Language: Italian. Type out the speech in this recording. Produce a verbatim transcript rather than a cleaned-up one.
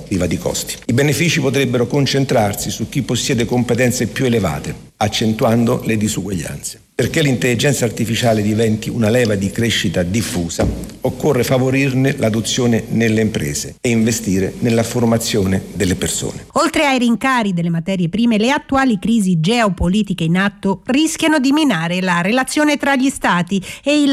priva di costi. I benefici potrebbero concentrarsi su chi possiede competenze più elevate, accentuando le disuguaglianze. Perché l'intelligenza artificiale diventi una leva di crescita diffusa, occorre favorirne l'adozione nelle imprese e investire nella formazione delle persone. Oltre ai rincari delle materie prime, le attuali crisi geopolitiche in atto rischiano di minare la relazione tra gli stati e il